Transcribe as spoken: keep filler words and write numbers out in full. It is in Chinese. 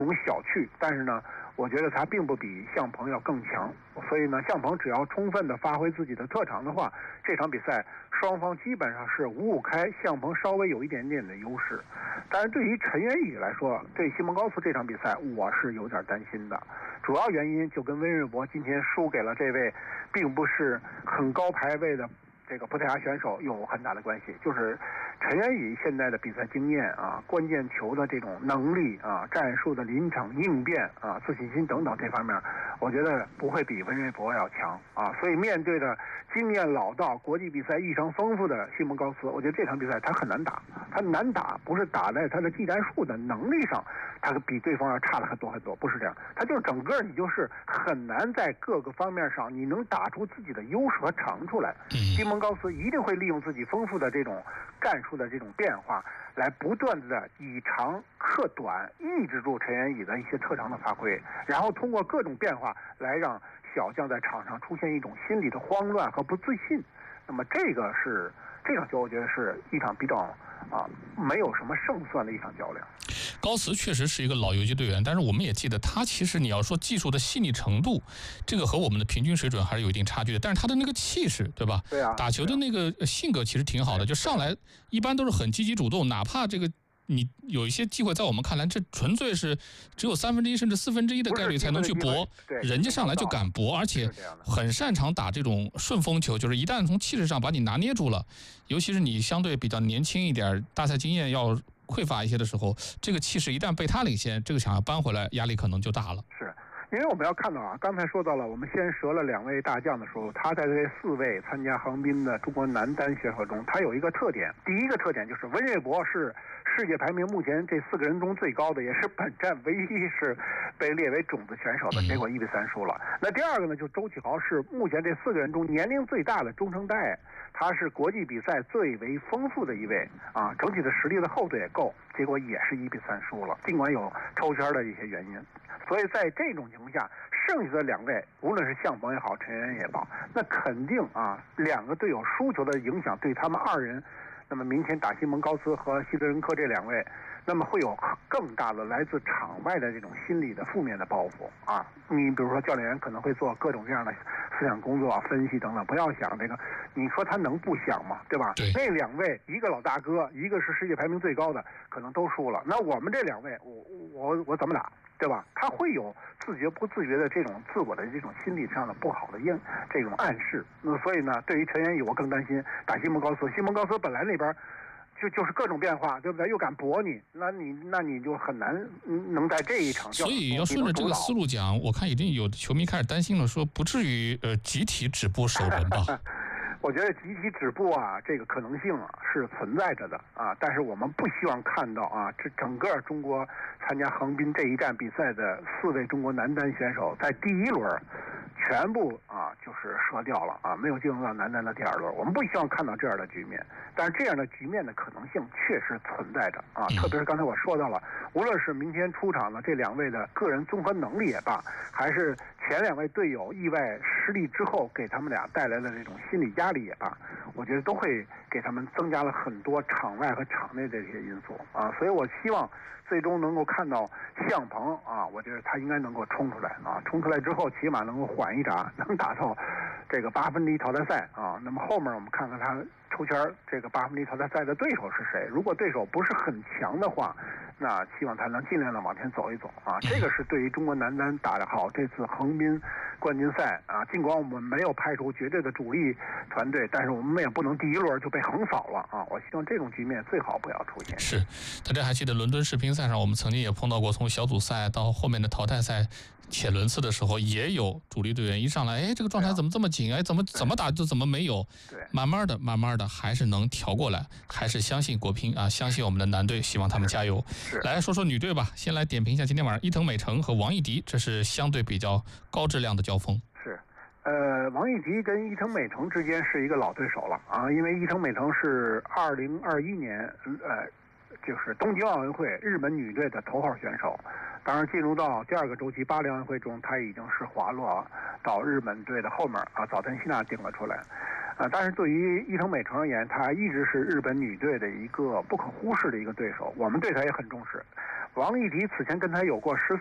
种小觑，但是呢，我觉得他并不比向鹏要更强，所以呢，向鹏只要充分的发挥自己的特长的话，这场比赛双方基本上是五五开，向鹏稍微有一点点的优势。但是对于陈元宇来说，对西蒙高斯这场比赛我是有点担心的，主要原因就跟温瑞博今天输给了这位并不是很高排位的这个葡萄牙选手有很大的关系，就是陈元宇现在的比赛经验啊，关键球的这种能力啊，战术的临场应变啊，自信心等等这方面，我觉得不会比温瑞博要强啊。所以面对的经验老道、国际比赛异常丰富的西蒙高斯，我觉得这场比赛他很难打。他难打不是打在他的技战术的能力上，他比对方要差了很多很多，不是这样。他就是整个你就是很难在各个方面上你能打出自己的优势和长处来。西蒙高斯一定会利用自己丰富的这种战术的这种变化，来不断的以长克短，抑制住陈元宇的一些特长的发挥，然后通过各种变化来让小将在场上出现一种心理的慌乱和不自信。那么这个是这场球，我觉得是一场比较啊没有什么胜算的一场较量。 高斯确实是一个老游击队员，但是我们也记得他其实你要说技术的细腻程度，这个和我们的平均水准还是有一定差距的。但是他的那个气势，对吧？ 对啊， 打球的那个性格其实挺好的，就上来一般都是很积极主动，哪怕这个你有一些机会，在我们看来，这纯粹是只有三分之一甚至四分之一的概率才能去搏，人家上来就敢搏，而且很擅长打这种顺风球，就是一旦从气势上把你拿捏住了，尤其是你相对比较年轻一点，大赛经验要匮乏一些的时候，这个气势一旦被他领先，这个想要扳回来，压力可能就大了。 是。因为我们要看到啊，刚才说到了，我们先折了两位大将的时候，他在这四位参加横滨的中国男单选手中，他有一个特点。第一个特点就是温瑞博是世界排名目前这四个人中最高的，也是本站唯一是被列为种子选手的，结果一比三输了。那第二个呢，就周启豪是目前这四个人中年龄最大的中生代，他是国际比赛最为丰富的一位啊，整体的实力的后盾也够，结果也是一比三输了，尽管有抽签的一些原因。所以在这种情况下，剩下的两位无论是向鹏也好，陈元也好，那肯定啊，两个队友输球的影响对他们二人，那么明天打西蒙高斯和希德仁科这两位，那么会有更大的来自场外的这种心理的负面的包袱啊。你比如说教练员可能会做各种各样的思想工作、分析等等，不要想这个，你说他能不想吗？对吧？ 对。 那两位，一个老大哥，一个是世界排名最高的，可能都输了。那我们这两位，我我我怎么打？对吧？他会有自觉不自觉的这种自我的这种心理上的不好的应这种暗示。那所以呢，对于陈元宇，我更担心打西蒙高斯。西蒙高斯本来那边就就是各种变化，对不对？又敢搏你，那你那你就很难能在这一场。 所以要顺着这个思路讲，我看已经有球迷开始担心了，说不至于呃集体止步首轮吧。 我觉得集体止步啊，这个可能性啊是存在着的啊，但是我们不希望看到啊，这整个中国参加横滨这一站比赛的四位中国男单选手在第一轮全部啊就是折掉了啊，没有进入到男单的第二轮。我们不希望看到这样的局面，但是这样的局面的可能性确实存在着啊，特别是刚才我说到了，无论是明天出场的这两位的个人综合能力也罢，还是前两位队友意外失利之后给他们俩带来的这种心理压力也罢，我觉得都会给他们增加了很多场外和场内的这些因素啊，所以我希望最终能够看到向鹏啊，我觉得他应该能够冲出来啊，冲出来之后起码能够缓一闸，能打到这个八分之一淘汰赛啊。那么后面我们看看他抽签这个八分之一淘汰赛的对手是谁，如果对手不是很强的话，那希望他能尽量的往前走一走啊。这个是对于中国男单打得好这次横滨冠军赛啊，尽管我们没有派出绝对的主力团队，但是我们也不能第一轮就被横扫了啊！我希望这种局面最好不要出现。 是，大家还记得伦敦世乒赛上，我们曾经也碰到过，从小组赛到后面的淘汰赛前轮次的时候，也有主力队员一上来，哎，这个状态怎么这么紧？哎，怎么怎么打就怎么没有？ 对， 慢慢的、慢慢的还是能调过来，还是相信国乒啊，相信我们的男队，希望他们加油。来说说女队吧，先来点评一下今天晚上伊藤美诚和王艺迪，这是相对比较高质量的交锋。 是。呃，王艺迪跟伊藤美诚之间是一个老对手了啊，因为伊藤美诚是二零二一年呃，就是东京奥运会日本女队的头号选手，当然进入到第二个周期巴黎奥运会中，她已经是滑落到日本队的后面啊，早田希娜顶了出来。啊，但是对于伊藤美诚而言，她一直是日本女队的一个不可忽视的一个对手，我们对她也很重视。 王艺迪此前跟他有过十